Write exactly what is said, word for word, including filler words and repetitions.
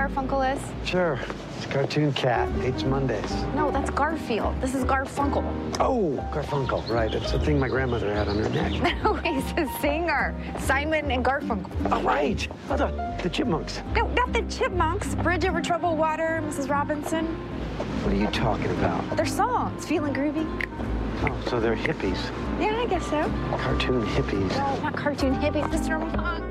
Garfunkel is? Sure. It's a cartoon cat. Hates Mondays. No, that's Garfield. This is Garfunkel. Oh, Garfunkel. Right. It's a thing my grandmother had on her neck. No, he's a singer. Simon and Garfunkel. Oh, right. Oh, the, the Chipmunks. No, not the Chipmunks. Bridge Over Troubled Water, Missus Robinson. What are you talking about? Their songs. Feeling Groovy. Oh, so they're hippies. Yeah, I guess so. Cartoon hippies. No, not cartoon hippies. Mister Monk.